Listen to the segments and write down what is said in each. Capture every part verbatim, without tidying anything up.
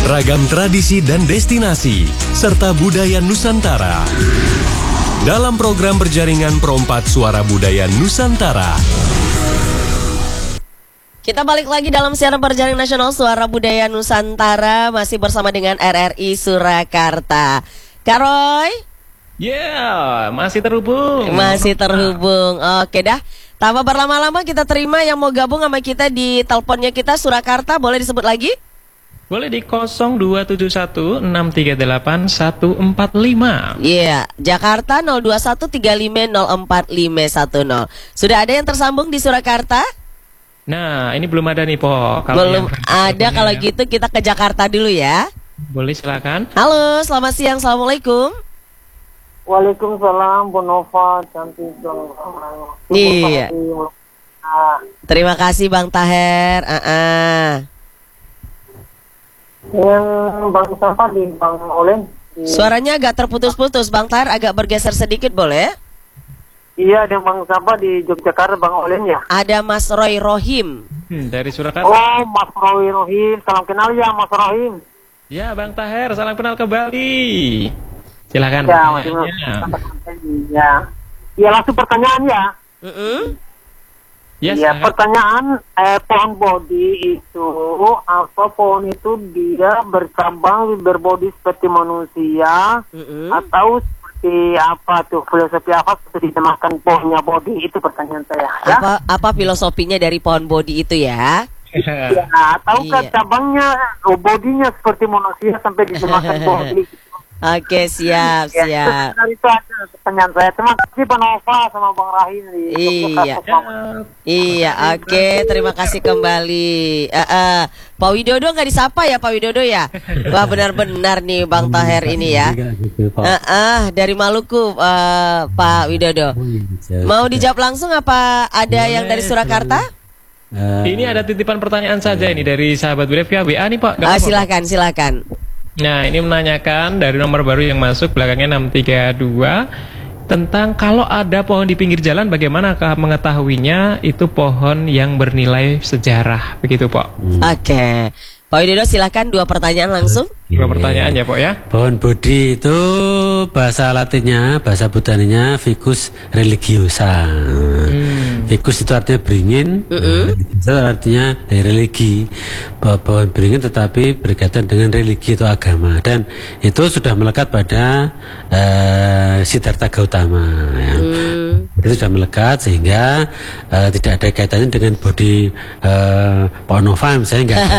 ragam tradisi dan destinasi, serta budaya Nusantara. Dalam program berjaringan Perompat Suara Budaya Nusantara. Kita balik lagi dalam siaran berjaring nasional Suara Budaya Nusantara, masih bersama dengan R R I Surakarta. Kak Roy? Ya, yeah, masih terhubung. Masih terhubung. Oke dah. Tanpa berlama-lama kita terima yang mau gabung sama kita di teleponnya kita Surakarta. Boleh disebut lagi? Boleh di nol dua tujuh satu enam tiga delapan satu empat lima. Iya, yeah. Jakarta nol dua satu tiga lima nol empat lima satu nol. Sudah ada yang tersambung di Surakarta? Nah, ini belum ada nih, Po. Kalau belum ada, kalau ya. Gitu kita ke Jakarta dulu ya. Boleh, silakan. Halo, selamat siang. Assalamualaikum. Waalaikumsalam, Bu Nova, cantik dong. Iya. Terima kasih Bang Taher. Uh -uh. Yang Bang siapa di Bang Olen? Di... Suaranya agak terputus-putus, Bang Taher, agak bergeser sedikit boleh? Iya, ada Bang siapa di Yogyakarta, Bang Olen ya? Ada Mas Roy Rohim. Hmm, dari Surakarta. Oh, Mas Roy Rohim, salam kenal ya Mas Rohim. Ya, Bang Taher, salam kenal kembali. Silakan. Ya, ya. Ya, langsung pertanyaan ya. Uh -uh. Yes, ya, pertanyaan eh, pohon bodi itu apa pohon itu dia bercabang berbodi seperti manusia uh -uh. atau seperti apa tuh filosofi apa seperti dimakan pohonnya bodi itu pertanyaan saya. Ya? Apa apa filosofinya dari pohon bodi itu ya? Ya, ataukah iya. cabangnya, oh, bodinya seperti manusia sampai dimakan bodi. Oke, siap, ya, siap. Itu aja pertanyaan saya. Terima kasih Pak Nova sama Bang Rahim. Iya, iya, oke. Okay. Terima kasih kembali. Uh, uh. Pak Widodo nggak disapa ya, Pak Widodo ya? Wah, benar-benar nih Bang Taher ini ya. Uh, uh, dari Maluku, uh, Pak Widodo. Mau dijawab langsung apa ada yang dari Surakarta? Uh, ini ada titipan pertanyaan saja ini dari sahabat W A nih Pak. Uh, silakan, silakan. Nah, ini menanyakan dari nomor baru yang masuk belakangnya enam tiga dua tentang kalau ada pohon di pinggir jalan bagaimanakah mengetahuinya itu pohon yang bernilai sejarah, begitu Pak? Hmm. Oke, okay. Pak Widodo silakan dua pertanyaan langsung. Dua pertanyaan ya Pak ya. Pohon bodi itu bahasa Latinnya, bahasa botaninya Ficus religiosa. Hmm. Ficus itu artinya beringin, uh -uh. Itu artinya dari religi. Pohon beringin tetapi berkaitan dengan religi atau agama, dan itu sudah melekat pada uh, Siddhartha Gautama. Ya. Hmm. Itu sudah melekat sehingga uh, tidak ada kaitannya dengan bodi uh, Pak Nova misalnya enggak.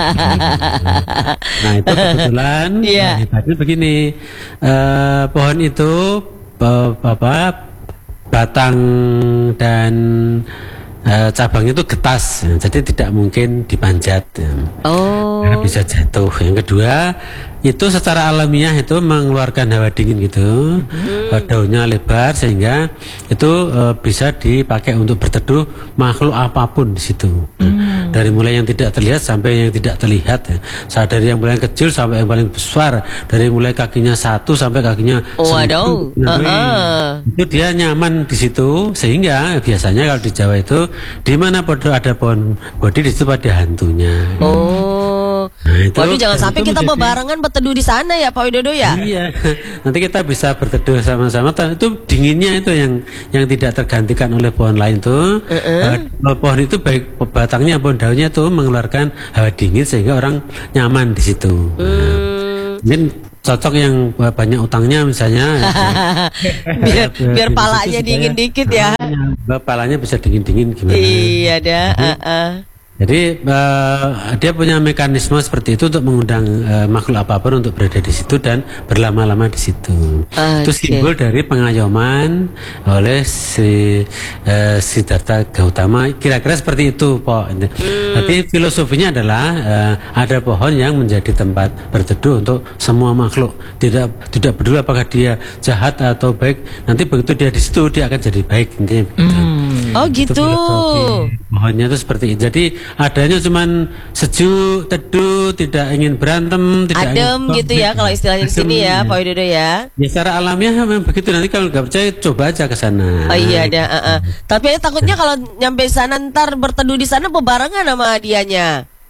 Nah itu kebetulan yeah. Hebatnya begini, uh, pohon itu apa batang dan uh, cabangnya itu getas, jadi tidak mungkin dipanjat. Oh. Karena bisa jatuh. Yang kedua, itu secara alamiah itu mengeluarkan hawa dingin gitu, hmm. daunnya lebar sehingga itu uh, bisa dipakai untuk berteduh makhluk apapun di situ. Hmm. Dari mulai yang tidak terlihat sampai yang tidak terlihat, ya. Dari yang paling kecil sampai yang paling besar, dari mulai kakinya satu sampai kakinya waduh. Nah, uh -huh. Itu dia nyaman di situ, sehingga biasanya kalau di Jawa itu di mana ada pohon bodi di situ pada hantunya. Oh. Nah, itu, waduh, jangan sampai kita menjadi... bebarengan berteduh di sana ya Pak Widodo ya. Iya. Nanti kita bisa berteduh sama-sama. Itu dinginnya itu yang yang tidak tergantikan oleh pohon lain tuh. Uh -uh. Uh, pohon itu baik batangnya maupun daunnya tuh mengeluarkan hawa dingin sehingga orang nyaman di situ. Hmm. Mungkin cocok yang banyak utangnya misalnya. biar biar palanya dingin dikit ya. Palanya bisa dingin-dingin gimana? Iya dah. Uh -uh. Jadi uh, dia punya mekanisme seperti itu untuk mengundang uh, makhluk apapun untuk berada di situ dan berlama-lama di situ. Okay. Itu simbol dari pengayoman oleh si uh, Siddhartha Gautama. Kira-kira seperti itu, Pak. Hmm. Tapi filosofinya adalah uh, ada pohon yang menjadi tempat berteduh untuk semua makhluk. Tidak tidak peduli apakah dia jahat atau baik. Nanti begitu dia di situ dia akan jadi baik. Intinya begitu. Hmm. Oh gitu. Pohonnya itu seperti itu. Jadi adanya cuman sejuk, teduh, tidak ingin berantem, tidak adem ingin gitu ya kalau istilahnya di sini ya, Pak Widodo ya. Ya secara alamiah memang begitu. Nanti kalau nggak percaya coba aja ke sana. Oh iya ada. Uh -uh. Tapi takutnya kalau nyampe sana ntar berteduh di sana bebarengan sama hadiahnya.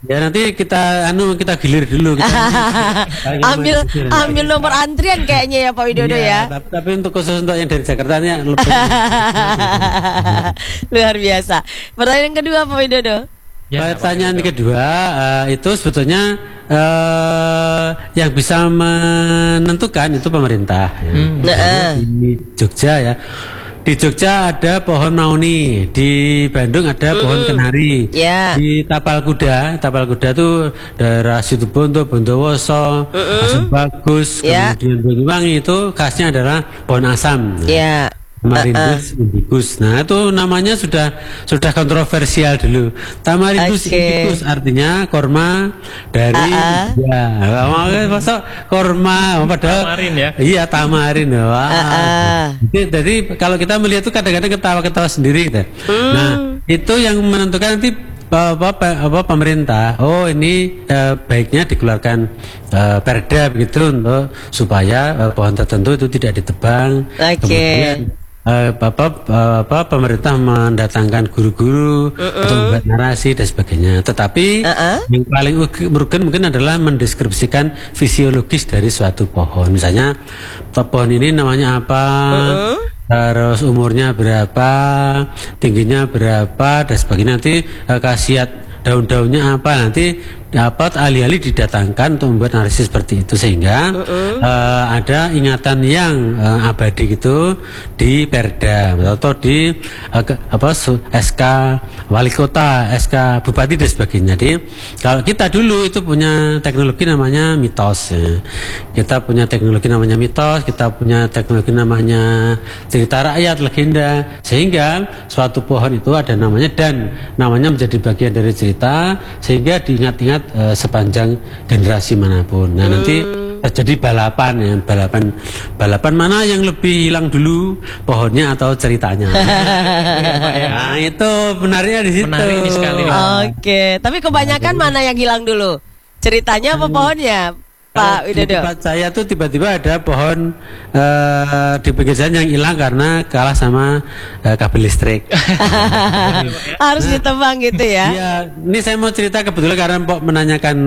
Ya nanti kita anu kita gilir dulu kita, ambil ambil nomor antrian kayaknya ya Pak Widodo ya. ya. Tapi, tapi untuk khusus untuk yang dari Jakarta nya lebih. Luar biasa. Pertanyaan kedua Pak Widodo. Ya, pertanyaan kedua uh, itu sebetulnya uh, yang bisa menentukan itu pemerintah. Ya. Hmm. Nah, di Jogja ya. Di Jogja ada pohon mauni, di Bandung ada pohon kenari, yeah. Di Tapal Kuda, Tapal Kuda itu daerah Situbondo, Bondowoso, Asam Bagus, yeah. kemudian Banyuwangi itu khasnya adalah pohon asam. Yeah. Tamarindus uh -uh. indicus. Nah, itu namanya sudah sudah kontroversial dulu. Tamarindus okay. indicus artinya korma dari uh -uh. ya. Masuk korma padahal tamarin ya. Iya, tamarin. Wah. Uh -uh. Jadi, jadi kalau kita melihat itu kadang-kadang ketawa-ketawa sendiri gitu. Hmm. Nah, itu yang menentukan nanti apa, apa, apa pemerintah. Oh, ini eh, baiknya dikeluarkan eh, perda begitu untuk supaya eh, pohon tertentu itu tidak ditebang. Okay. Kemudian Uh, apa, uh, apa pemerintah mendatangkan guru-guru uh -uh. untuk membuat narasi dan sebagainya. Tetapi uh -uh. yang paling merugikan mungkin adalah mendeskripsikan fisiologis dari suatu pohon. Misalnya pohon ini namanya apa, uh -uh. terus umurnya berapa, tingginya berapa dan sebagainya. Nanti uh, khasiat daun-daunnya apa, nanti dapat alih-alih didatangkan untuk membuat narasi seperti itu sehingga uh -uh. Uh, ada ingatan yang uh, abadi gitu di Perda atau di uh, ke, apa S K wali kota, S K bupati dan sebagainya. Jadi kalau kita dulu itu punya teknologi namanya mitos ya. Kita punya teknologi namanya mitos, kita punya teknologi namanya cerita rakyat, legenda, sehingga suatu pohon itu ada namanya dan namanya menjadi bagian dari cerita sehingga diingat-ingat Uh, sepanjang generasi manapun. Nah, hmm. nanti terjadi balapan ya, balapan balapan mana yang lebih hilang dulu, pohonnya atau ceritanya. Nah, itu menariknya di situ. Menarik sekali. Oke, tapi kebanyakan nah, mana yang hilang dulu? Ceritanya apa pohonnya? Pak Widodo. Di tempat saya tuh tiba-tiba ada pohon uh, di pinggir jalan yang hilang karena kalah sama uh, kabel listrik. Harus nah, ditebang gitu ya? Iya, ini saya mau cerita kebetulan karena Pok menanyakan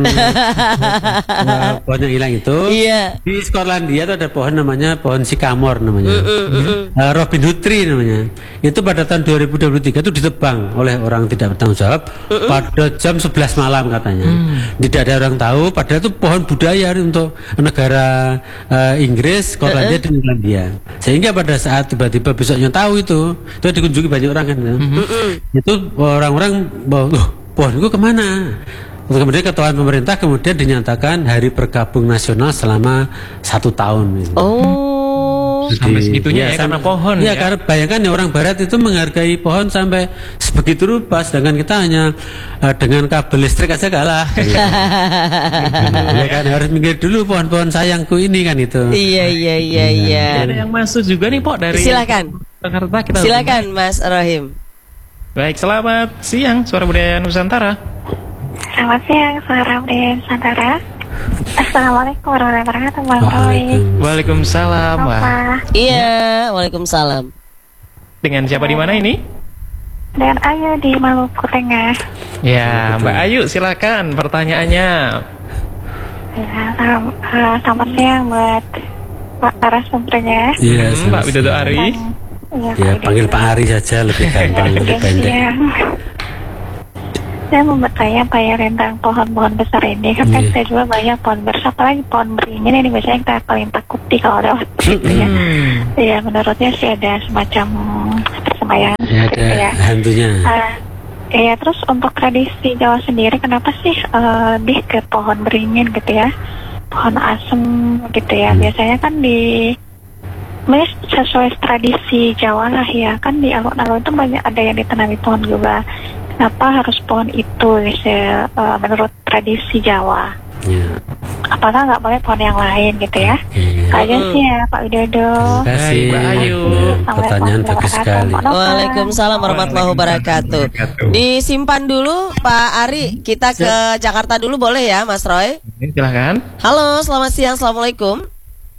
uh, pohon yang hilang itu. Iya. Di Skotlandia itu ada pohon namanya pohon sycamore namanya, uh, uh, uh, uh. Uh, Robin Hood tree namanya. Itu pada tahun dua ribu dua puluh tiga itu ditebang oleh orang tidak bertanggung jawab uh, uh. pada jam sebelas malam katanya. Hmm. Tidak ada orang tahu, padahal itu pohon budaya untuk negara uh, Inggris, Skotlandia, uh -uh. dan Irlandia. Sehingga pada saat tiba-tiba besoknya tahu itu, itu dikunjungi banyak orang kan. Uh -uh. Itu orang-orang, loh, pohon itu kemana? Kemudian ketuaan pemerintah kemudian dinyatakan hari berkabung nasional selama satu tahun. Gitu. Oh. Sampai segitunya ya, ya karena pohon ya, ya. Karena bayangkan ya orang barat itu menghargai pohon sampai sebegitu rupa, sedangkan kita hanya uh, dengan kabel listrik aja kalah. Ya kan harus mikir dulu pohon-pohon sayangku ini kan itu. Iya iya iya iya. Ada yang masuk juga nih Pok dari silakan. Jakarta kita. Silakan Mas Rohim. Baik, selamat siang Suara Budaya Nusantara. Selamat siang Suara Budaya Nusantara. Assalamualaikum warahmatullahi wabarakatuh, Bang Roy. Waalaikumsalam. Wah. Iya, waalaikumsalam. Dengan siapa di mana ini? Dengan Ayu di Maluku Tengah. Ya, Mbak Ayu, silakan pertanyaannya. Ya, salam, uh, selamat siang buat Pak narasumbernya. Iya, hmm, Pak Widodo Ari. Iya, ya, panggil Pak Ari saja lebih gampang, lebih pendek. Saya mau bertanya Pak ya tentang pohon-pohon besar ini. Kan yeah. saya juga banyak pohon besar, apalagi pohon beringin ini biasanya kita paling takuti kalau lewat gitu ya. Iya, menurutnya sih ada semacam persemayahan ya, gitu ada ya. hantunya. Uh, Iya, terus untuk tradisi Jawa sendiri kenapa sih uh, lebih ke pohon beringin gitu ya, pohon asem gitu ya? Hmm. Biasanya kan di sesuai tradisi Jawa lah ya, kan di alun-alun itu banyak ada yang ditanami pohon juga. Kenapa harus pohon itu ya, uh, menurut tradisi Jawa? Ya. Apakah nggak boleh pohon yang lain gitu ya? Ya. Aja sih ya Pak Widodo. Terima kasih Mbak Ayu. Pertanyaan bagus sekali. Waalaikumsalam warahmatullahi wabarakatuh. Disimpan dulu Pak Ari, kita ke Jakarta dulu boleh ya Mas Roy? Silahkan. Halo, selamat siang, assalamualaikum.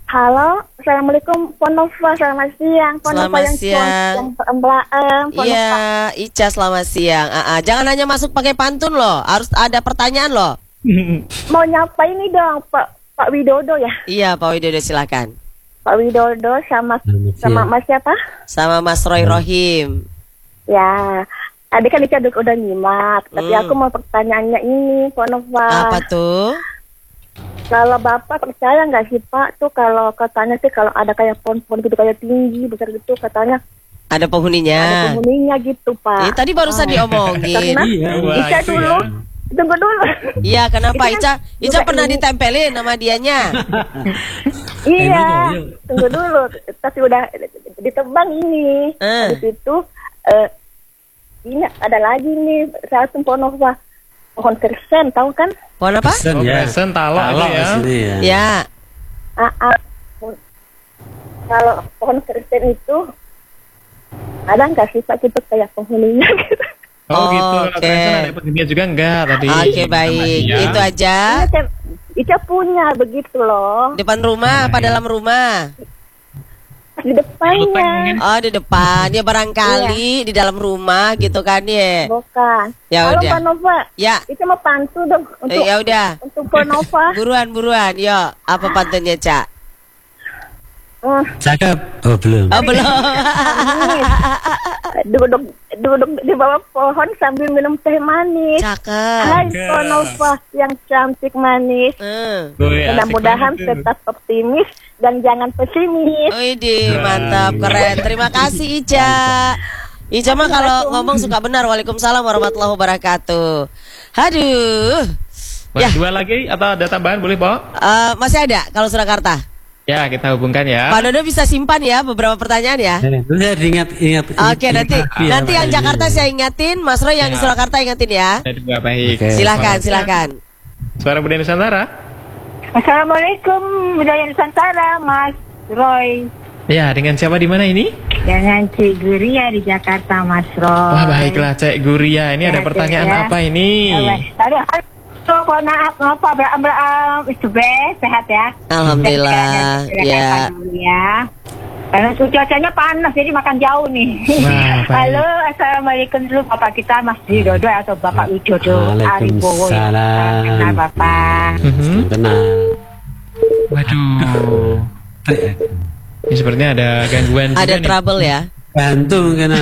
Halo, Assalamualaikum, Ponova, selamat siang. Ponova Selamat yang siang. Yang Emblaem, Iya, Ica selamat siang. Ah, ah. Jangan hanya masuk pakai pantun loh, harus ada pertanyaan loh. Mau nyapa ini dong, Pak Pak Widodo ya. Iya, Pak Widodo silakan. Pak Widodo sama Selamat sama siang. Mas siapa? Sama Mas Roy Rohim. Ya, tadi kan Ica udah nyimak, tapi Hmm. aku mau pertanyaannya ini, Ponova. Apa tuh? Kalau Bapak percaya nggak sih Pak tuh kalau katanya sih kalau ada kayak pohon-pohon gitu kayak tinggi besar gitu katanya Ada ada penghuninya. penghuninya gitu Eh, Pak. tadi barusan diomongin. Karena Iya. Ica dulu, tunggu dulu. Iya, kenapa Itu Ica? kan Ica juga pernah ini. ditempelin sama dianya. Iya, Emang, ayo. tunggu dulu. Tapi udah ditebang ini. Eh. Habis itu eh, ini ada lagi nih satu pohon apa? Pohon kersen, tahu kan? Pohon apa? Kresen Oh, ya. kresen, talok itu Talok ya. di sini ya. Ya. Ah, ah. Kalau pohon kersen itu ada nggak sih Pak gitu kayak penghuninya gitu? Oh, gitu. Kalau Oke. kresen ada penghuninya juga enggak tadi. Oke, baik. Iya. Itu aja. Ica, Ica punya begitu loh. Depan rumah apa dalam rumah? Di depannya. Loteng. Oh, di depan. Ya barangkali di dalam rumah gitu kan ya. Bukan. Ya Halo udah. Pak Nova. Ya. Ica mau pantu dong Eh, untuk ya udah. untuk Pak Nova. Buruan, buruan. Yo, apa pantunnya, Cak? Oh, Cakep. Oh belum. Oh, belum. duduk duduk di bawah pohon sambil minum teh manis. Cakep. Hai Cakep. Pak Nova yang cantik manis. Hmm. Gue asik Mudah-mudahan banget tuh. tetap optimis dan jangan pesimis. Widih, mantap, keren. Terima kasih Ica. Ica mah kalau ngomong suka benar. Waalaikumsalam warahmatullahi wabarakatuh. Aduh. Boleh Ya. dua lagi atau ada tambahan boleh, Pak? Eh, masih ada kalau Surakarta. Ya, kita hubungkan ya. Pak Dodo bisa simpan ya beberapa pertanyaan ya. Eh, Itu saya ingat ingat. Oke, nanti ingat- nanti iya, yang Pak. Jakarta saya ingatin, Mas Roy yang di Ya. Surakarta ingatin ya. Ada dua, baik. Oke. Silakan, silakan. Suara Budaya Nusantara. Assalamualaikum budaya Nusantara Mas Roy. Ya, dengan siapa di mana ini? Dengan Cik Guria di Jakarta Mas Roy. Wah, baiklah Cek Guria. Ini ada Ya, pertanyaan ya. apa ini? Aduh, halo, mohon maaf, ngapa beram beram itu be sehat ya? Alhamdulillah, Sehat, ya. sehat dulu ya. Karena cuacanya panas jadi makan jauh nih. Wah, baik. Halo, assalamualaikum dulu Bapak kita Mas Widodo atau Bapak Widodo Aribowo ya. Waalaikumsalam. Kenal Bapak. Mhm. Kenal. Waduh. Ini sepertinya ada gangguan juga Ada nih. trouble ya. Gantung kenal.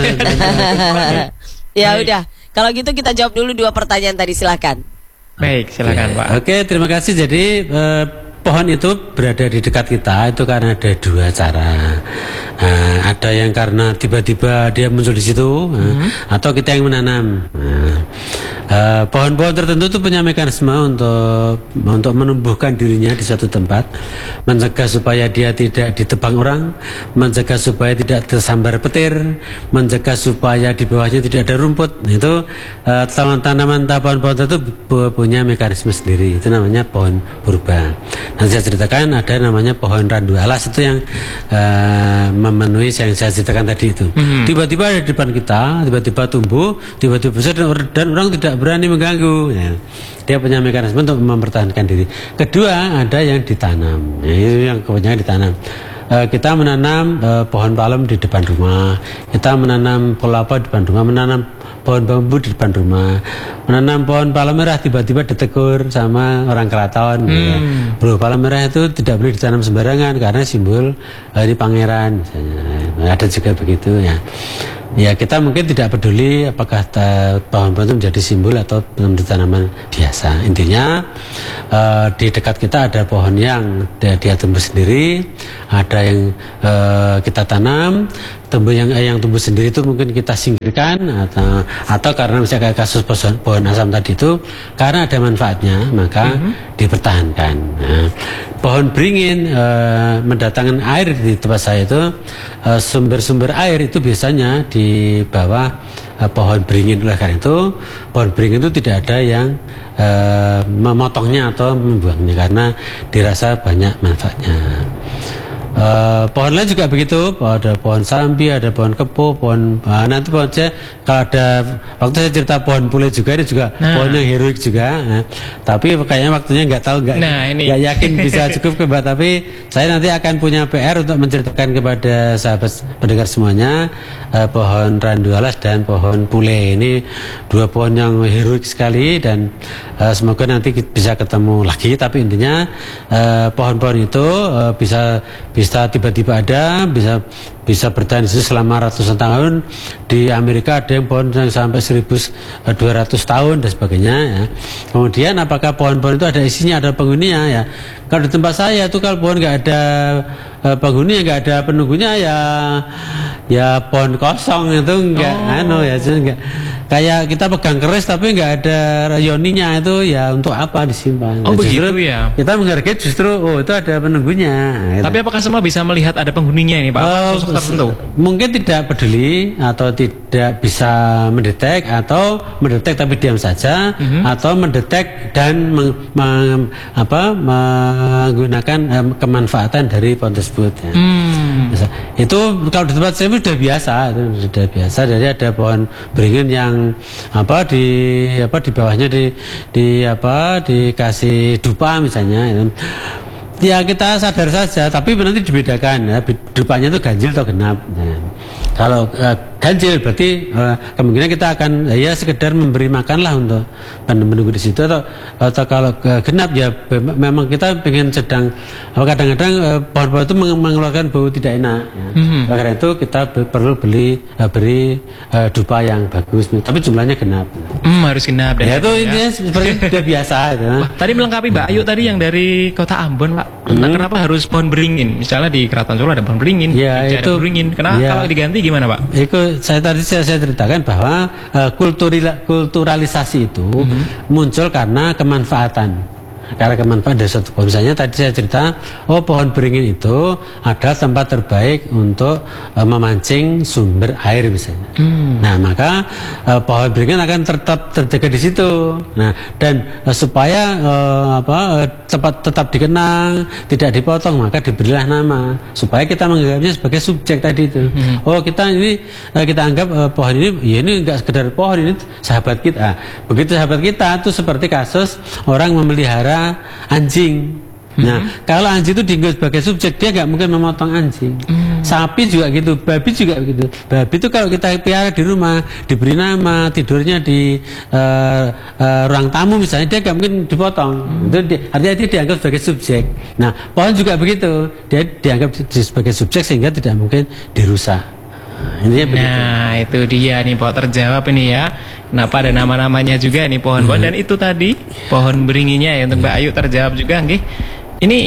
Ya udah. Kalau gitu kita jawab dulu dua pertanyaan tadi, silakan. Baik, silakan Pak. Oke, terima kasih. Jadi eh, pohon itu berada di dekat kita itu karena ada dua cara. Nah, ada yang karena tiba-tiba dia muncul di situ, nah, atau kita yang menanam. Nah, eh, pohon-pohon tertentu itu punya mekanisme untuk untuk menumbuhkan dirinya di suatu tempat, mencegah supaya dia tidak ditebang orang, mencegah supaya tidak tersambar petir, mencegah supaya di bawahnya tidak ada rumput. Nah, itu eh, tanaman-tanaman pohon-pohon itu pu- punya mekanisme sendiri. Itu namanya pohon purba. Nanti saya ceritakan ada namanya pohon randu alas itu yang eh, memenuhi yang saya ceritakan tadi itu. Tiba-tiba ada di depan kita, tiba-tiba tumbuh, tiba-tiba besar dan, dan orang tidak berani mengganggu. Ya. Dia punya mekanisme untuk mempertahankan diri. Kedua ada yang ditanam. Ya, itu yang kebanyakan ditanam. Eh, kita menanam eh, pohon palem di depan rumah, kita menanam kelapa di depan rumah, menanam pohon bambu di depan rumah, menanam pohon palem merah tiba-tiba ditegur sama orang keraton. Ya. Bro, palem merah itu tidak boleh ditanam sembarangan karena simbol eh, ini pangeran. Misalnya. Ada juga begitu ya. Ya kita mungkin tidak peduli apakah ta- pohon-pohon itu menjadi simbol atau menjadi tanaman biasa. Intinya eh, di dekat kita ada pohon yang dia, dia tumbuh sendiri, ada yang eh, kita tanam, tumbuh yang eh, yang tumbuh sendiri itu mungkin kita singkirkan atau atau karena misalnya kayak kasus pohon, pohon asam tadi itu karena ada manfaatnya maka dipertahankan. Nah, pohon beringin eh, mendatangkan air di tempat saya itu eh, sumber-sumber air itu biasanya di bawah eh, pohon beringin. Oleh karena itu pohon beringin itu tidak ada yang eh, memotongnya atau membuangnya karena dirasa banyak manfaatnya. Uh, pohon lain juga begitu, ada pohon sambi, ada pohon kepo, pohon uh, nanti pohon saya kalau ada waktu saya cerita pohon pule juga, ini juga Nah. pohon yang heroik juga. Nah, tapi kayaknya waktunya nggak tahu, nggak Nah, ini. nggak yakin bisa cukup ke Mbak. Tapi saya nanti akan punya P R untuk menceritakan kepada sahabat pendengar semuanya uh, pohon randu alas dan pohon pule. Ini dua pohon yang heroik sekali dan uh, semoga nanti bisa ketemu lagi. Tapi intinya uh, pohon-pohon itu uh, bisa bisa tiba-tiba ada, bisa bisa bertahan di situ selama ratusan tahun. Di Amerika ada yang pohon yang sampai seribu dua ratus tahun dan sebagainya ya. Kemudian apakah pohon-pohon itu ada isinya, ada penghuninya ya. Kalau di tempat saya itu kalau pohon nggak ada uh, penghuni, nggak ada penunggunya ya ya pohon kosong itu enggak Oh. anu ya, jadi enggak kayak kita pegang keris tapi nggak ada rayoninya, itu ya untuk apa disimpan. Oh, Nah, justru begitu ya. Kita menghargai justru oh itu ada penunggunya. Gitu. Tapi apakah semua bisa melihat ada penghuninya ini Pak? Eh, Sosok tertentu? Mungkin tidak peduli atau tidak bisa mendetek atau mendetek tapi diam saja, Mhm. atau mendetek dan meng- meng- apa, menggunakan em, kemanfaatan dari pohon tersebut ya. Hmm. Biasa. Itu kalau di tempat saya sudah biasa, itu sudah biasa. Jadi ada pohon beringin yang apa di apa di bawahnya di di apa dikasih dupa misalnya. Itu. Ya kita sadar saja, tapi nanti dibedakan ya, dupanya itu ganjil atau genap. Nah, kalau uh, ganjil berarti uh, kemungkinan kita akan uh, ya sekedar memberi makan lah untuk menunggu di situ, atau atau kalau uh, genap ya be- memang kita pengen sedang uh, kadang-kadang uh, pohon-pohon itu meng- mengeluarkan bau tidak enak. Ya. Mhm. Karena itu kita be- perlu beli uh, beri uh, dupa yang bagus, tapi jumlahnya genap. Hmm, harus genap dan Ya itu ya. intinya seperti sudah biasa. Ya. Wah, tadi melengkapi Mbak Ayu tadi yang dari Kota Ambon Pak. Nah, kenapa harus pohon beringin? Misalnya di Keraton Solo ada pohon beringin, Ya, di Jogja ada itu- pohon beringin. Kenapa ya. kalau diganti gimana Pak? Itu saya tadi saya, saya ceritakan bahwa uh, kulturila- kulturalisasi itu muncul karena kemanfaatan. Karena kemanfaatan dari suatu pohon. Misalnya tadi saya cerita, oh pohon beringin itu adalah tempat terbaik untuk uh, memancing sumber air misalnya. Nah maka uh, pohon beringin akan tetap terjaga di situ. Nah dan uh, supaya uh, apa uh, tempat tetap dikenang, tidak dipotong, maka diberilah nama supaya kita menganggapnya sebagai subjek tadi itu. Oh kita ini uh, kita anggap uh, pohon ini, ya ini enggak sekedar pohon, ini sahabat kita. Nah, begitu sahabat kita itu seperti kasus orang memelihara anjing. Nah, kalau anjing itu dianggap sebagai subjek, dia nggak mungkin memotong anjing. Sapi juga gitu, babi juga begitu. Babi itu kalau kita pelihara di rumah, diberi nama, tidurnya di uh, uh, ruang tamu misalnya, dia nggak mungkin dipotong. Itu di, artinya dia dianggap sebagai subjek. Nah, pohon juga begitu, dia dianggap di- sebagai subjek sehingga tidak mungkin dirusak. Nah, intinya begitu. Nah, itu dia nih Pak, terjawab ini ya. Kenapa ada nama-namanya juga nih pohon-pohon, dan itu tadi pohon beringinnya ya untuk Mbak Ayu terjawab juga nggih. Ini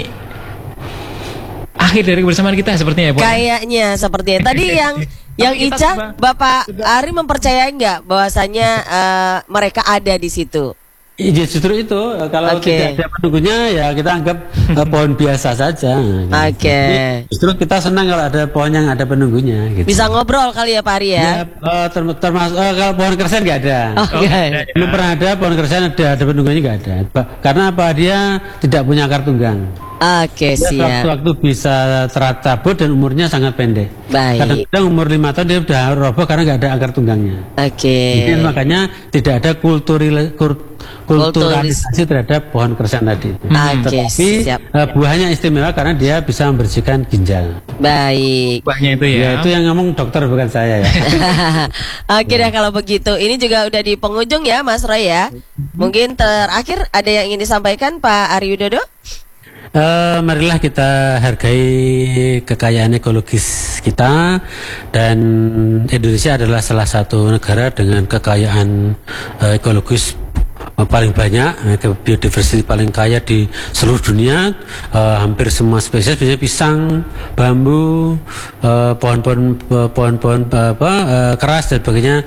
akhir dari kebersamaan kita sepertinya ya, Bu. Kayaknya sepertinya. Tadi yang yang Tapi kita Ica, sudah- Bapak Ari mempercayai nggak bahwasanya eh, mereka ada di situ? Ya justru itu, kalau Oke. tidak ada penunggunya ya kita anggap eh, pohon biasa saja. Oke. Jadi, justru kita senang kalau ada pohon yang ada penunggunya. Gitu. Bisa ngobrol kali ya Pak Ari ya? Ya, eh, term- termasuk eh, kalau pohon kersen nggak ada. Oke. Belum pernah ada pohon kersen ada ada penunggunya nggak ada. Ba- Karena apa, dia tidak punya akar tunggang. Oke, Dia siap. Waktu-waktu bisa tercabut dan umurnya sangat pendek. Baik. Kadang-kadang umur lima tahun dia sudah roboh karena nggak ada akar tunggangnya. Oke. Jadi makanya tidak ada kulturil, kur- kulturalisasi terhadap pohon kersen tadi. Oke, Tetapi siap. eh, buahnya istimewa karena dia bisa membersihkan ginjal. Baik. Buahnya itu Ya, ya. itu yang ngomong dokter bukan saya ya. Oke deh kalau begitu. Ini juga udah di penghujung ya Mas Roy ya. Mungkin terakhir ada yang ingin disampaikan Pak Ari Widodo? Eh, marilah kita hargai kekayaan ekologis kita, dan Indonesia adalah salah satu negara dengan kekayaan eh, ekologis eh, paling banyak, eh, ke- biodiversitas paling kaya di seluruh dunia. Eh, hampir semua spesies, misalnya pisang, bambu, eh, pohon-pohon eh, pohon-pohon eh, apa eh, keras dan sebagainya,